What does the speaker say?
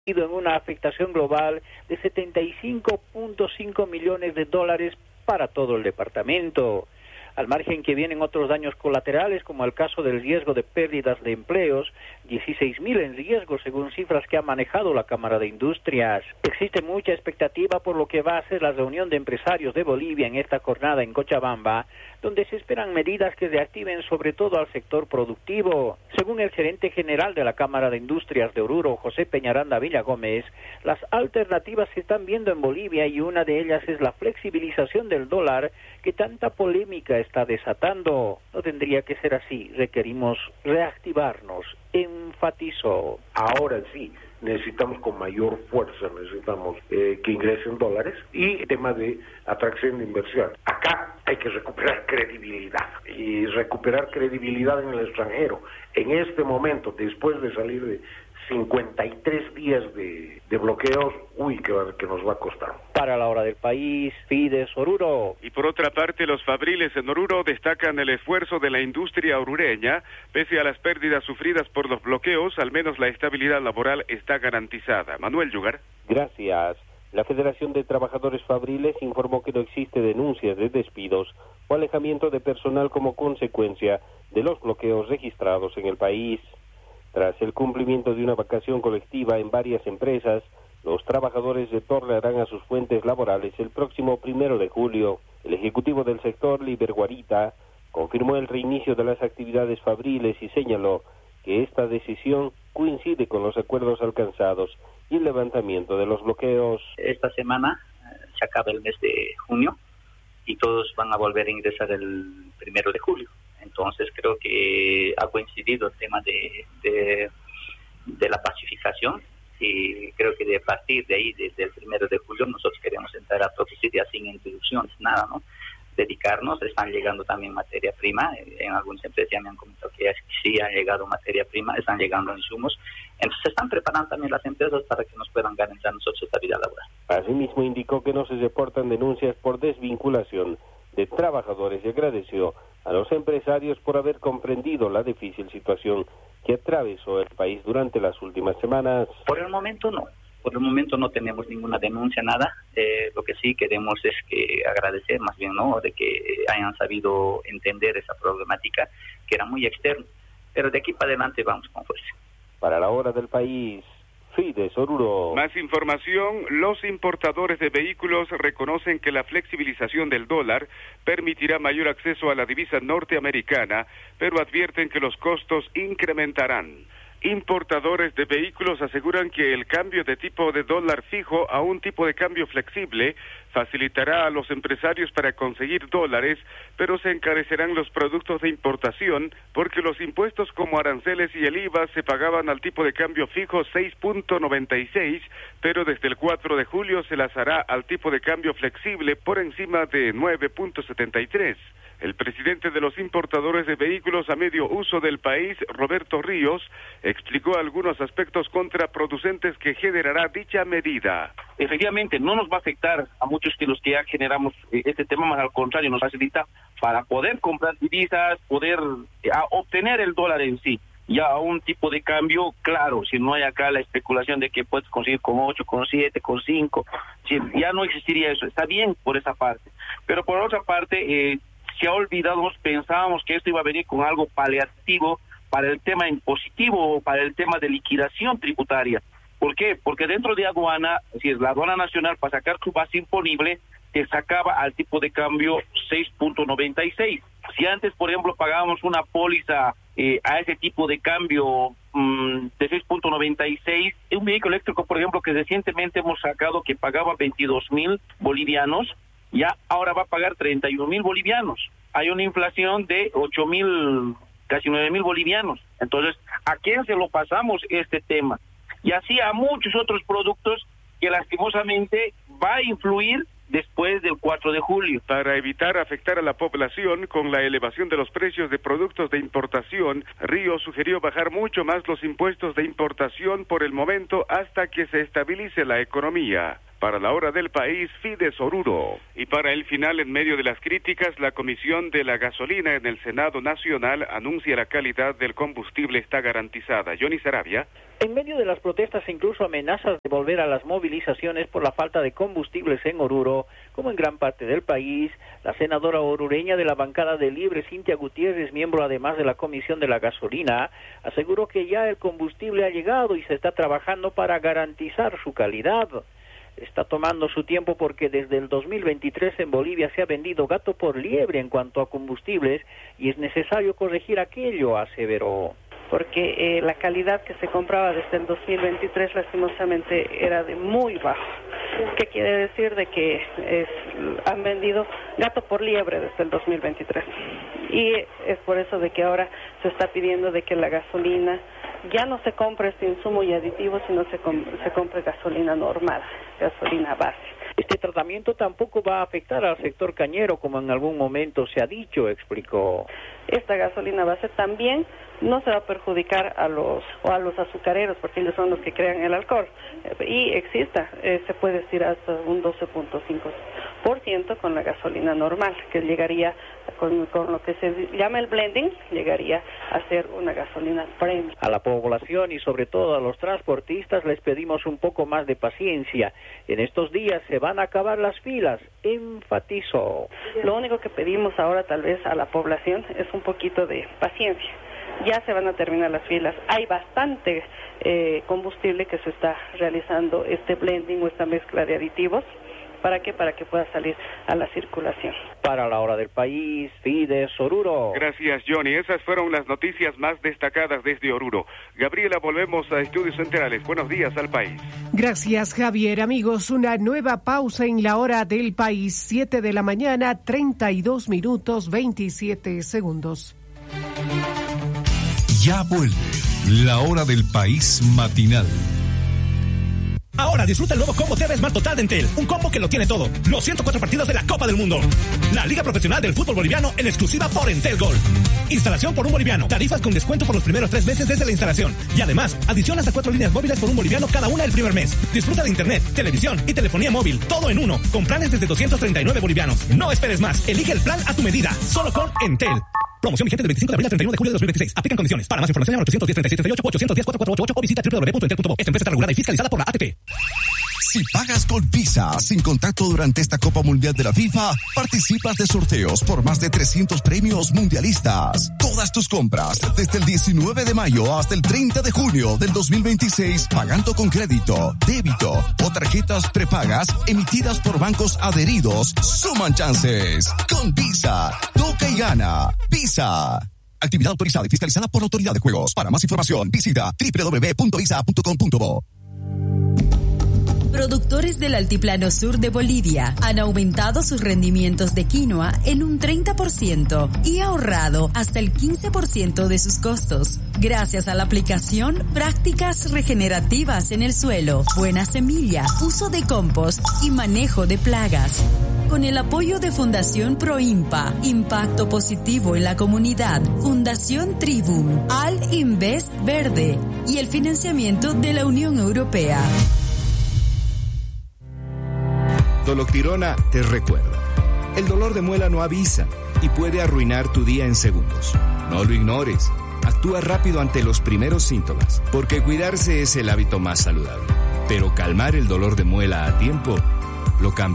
en una afectación global de 75.5 millones de dólares para todo el departamento. Al margen que vienen otros daños colaterales, como el caso del riesgo de pérdidas de empleos, 16.000 en riesgo según cifras que ha manejado la Cámara de Industrias. Existe mucha expectativa por lo que va a ser la reunión de empresarios de Bolivia en esta jornada en Cochabamba, donde se esperan medidas que reactiven sobre todo al sector productivo. Según el gerente general de la Cámara de Industrias de Oruro, José Peñaranda Villagómez, las alternativas se están viendo en Bolivia y una de ellas es la flexibilización del dólar que tanta polémica está desatando. No tendría que ser así, requerimos reactivarnos, enfatizó. Ahora sí, necesitamos con mayor fuerza, necesitamos que ingresen dólares y el tema de atracción de inversión. Acá hay que recuperar credibilidad y recuperar credibilidad en el extranjero. En este momento, después de salir de 53 días de bloqueos, que nos va a costar. Para La Hora del País, Fides Oruro. Y por otra parte, los fabriles en Oruro destacan el esfuerzo de la industria orureña. Pese a las pérdidas sufridas por los bloqueos, al menos la estabilidad laboral está garantizada. Manuel Yugar. Gracias. La Federación de Trabajadores Fabriles informó que no existe denuncias de despidos o alejamiento de personal como consecuencia de los bloqueos registrados en el país. Tras el cumplimiento de una vacación colectiva en varias empresas, los trabajadores retornarán a sus fuentes laborales el próximo 1 de julio. El ejecutivo del sector, Liber Guarita, confirmó el reinicio de las actividades fabriles y señaló que esta decisión coincide con los acuerdos alcanzados y el levantamiento de los bloqueos. Esta semana se acaba el mes de junio y todos van a volver a ingresar el 1 de julio. Entonces creo que ha coincidido el tema de la pacificación y creo que de partir de ahí, desde el 1 de julio, nosotros queremos entrar a producir ya sin interrupciones, nada, ¿no? Dedicarnos, están llegando también materia prima, en algunas empresas ya me han comentado que sí han llegado materia prima, están llegando insumos, entonces se están preparando también las empresas para que nos puedan garantizar nosotros estabilidad laboral. Asimismo indicó que no se reportan denuncias por desvinculación de trabajadores y agradeció a los empresarios por haber comprendido la difícil situación que atravesó el país durante las últimas semanas. Por el momento no tenemos ninguna denuncia, nada. Lo que sí queremos es que agradecer más bien, ¿no?, de que hayan sabido entender esa problemática que era muy externa. Pero de aquí para adelante vamos con fuerza. Para La Hora del País, Fides Oruro. Más información, los importadores de vehículos reconocen que la flexibilización del dólar permitirá mayor acceso a la divisa norteamericana, pero advierten que los costos incrementarán. Importadores de vehículos aseguran que el cambio de tipo de dólar fijo a un tipo de cambio flexible facilitará a los empresarios para conseguir dólares, pero se encarecerán los productos de importación porque los impuestos como aranceles y el IVA se pagaban al tipo de cambio fijo 6.96, pero desde el 4 de julio se las hará al tipo de cambio flexible por encima de 9.73. El presidente de los importadores de vehículos a medio uso del país, Roberto Ríos, explicó algunos aspectos contraproducentes que generará dicha medida. Efectivamente, no nos va a afectar a muchos de los que ya generamos este tema, más al contrario, nos facilita para poder comprar divisas, poder obtener el dólar en sí. Ya a un tipo de cambio, claro, si no hay acá la especulación de que puedes conseguir con 8, con 7, con 5, ya no existiría eso. Está bien por esa parte. Pero por otra parte, se ha olvidado, pensábamos que esto iba a venir con algo paliativo para el tema impositivo o para el tema de liquidación tributaria. ¿Por qué? Porque dentro de aduana, si es la aduana nacional, para sacar tu base imponible, te sacaba al tipo de cambio 6.96. Si antes, por ejemplo, pagábamos una póliza a ese tipo de cambio de 6.96, un vehículo eléctrico, por ejemplo, que recientemente hemos sacado que pagaba 22,000 bolivianos, ya ahora va a pagar 31,000 bolivianos. Hay una inflación de 8,000, casi 9,000 bolivianos. Entonces, ¿a quién se lo pasamos este tema? Y así a muchos otros productos que lastimosamente va a influir después del 4 de julio. Para evitar afectar a la población con la elevación de los precios de productos de importación, Ríos sugirió bajar mucho más los impuestos de importación por el momento hasta que se estabilice la economía. Para la Hora del País, Fides Oruro. Y para el final, en medio de las críticas, la Comisión de la Gasolina en el Senado Nacional anuncia la calidad del combustible está garantizada. Johnny Sarabia. En medio de las protestas e incluso amenazas de volver a las movilizaciones por la falta de combustibles en Oruro, como en gran parte del país, la senadora orureña de la bancada de Libre, Cintia Gutiérrez, miembro además de la Comisión de la Gasolina, aseguró que ya el combustible ha llegado y se está trabajando para garantizar su calidad. Está tomando su tiempo porque desde el 2023 en Bolivia se ha vendido gato por liebre en cuanto a combustibles y es necesario corregir aquello, aseveró. Porque la calidad que se compraba desde el 2023 lastimosamente era de muy bajo. ¿Qué quiere decir? De que han vendido gato por liebre desde el 2023. Y es por eso de que ahora se está pidiendo de que la gasolina ya no se compre este insumo y aditivo, sino se compre gasolina normal, gasolina base. Este tratamiento tampoco va a afectar al sector cañero, como en algún momento se ha dicho, explicó. Esta gasolina base también no se va a perjudicar a los azucareros, porque ellos son los que crean el alcohol. Y se puede decir hasta un 12.5% con la gasolina normal, que llegaría con lo que se llama el blending, llegaría a ser una gasolina premium. A la población y sobre todo a los transportistas les pedimos un poco más de paciencia. En estos días se van a acabar las filas, enfatizó. Lo único que pedimos ahora tal vez a la población es un poquito de paciencia. Ya se van a terminar las filas. Hay bastante combustible que se está realizando este blending o esta mezcla de aditivos. ¿Para qué? Para que pueda salir a la circulación. Para la Hora del País, Fides Oruro. Gracias, Johnny. Esas fueron las noticias más destacadas desde Oruro. Gabriela, volvemos a Estudios Centrales. Buenos días al país. Gracias, Javier. Amigos, una nueva pausa en la Hora del País. 7 de la mañana, 32 minutos, 27 segundos. Ya vuelve la Hora del País matinal. Ahora disfruta el nuevo combo TV Smart Total de Entel, un combo que lo tiene todo. Los 104 partidos de la Copa del Mundo. La Liga Profesional del Fútbol Boliviano en exclusiva por Entel Gold. Instalación por un boliviano. Tarifas con descuento por los primeros 3 meses desde la instalación. Y además, adición hasta 4 líneas móviles por un boliviano cada una el primer mes. Disfruta de internet, televisión y telefonía móvil, todo en uno, con planes desde 239 bolivianos. No esperes más. Elige el plan a tu medida, solo con Entel. Promoción vigente del 25 de abril al 31 de julio de 2026. Aplican condiciones. Para más información, llama 810-3638 810-4488 o visita www.entel.com. Esta empresa está regulada y fiscalizada por la ATP. Si pagas con Visa sin contacto durante esta Copa Mundial de la FIFA, participas de sorteos por más de 300 premios mundialistas. Todas tus compras desde el 19 de mayo hasta el 30 de junio del 2026, pagando con crédito, débito o tarjetas prepagas emitidas por bancos adheridos, suman chances. Con Visa, toca y gana. Visa. Actividad autorizada y fiscalizada por la Autoridad de Juegos. Para más información, visita www.visa.com.bo. Productores del Altiplano Sur de Bolivia han aumentado sus rendimientos de quinoa en un 30% y ahorrado hasta el 15% de sus costos. Gracias a la aplicación Prácticas Regenerativas en el Suelo, Buena Semilla, Uso de Compost y Manejo de Plagas. Con el apoyo de Fundación Proimpa, Impacto Positivo en la Comunidad, Fundación Tribum, Al Invest Verde y el financiamiento de la Unión Europea. Doloctirona te recuerda. El dolor de muela no avisa y puede arruinar tu día en segundos. No lo ignores. Actúa rápido ante los primeros síntomas, porque cuidarse es el hábito más saludable. Pero calmar el dolor de muela a tiempo lo cambia.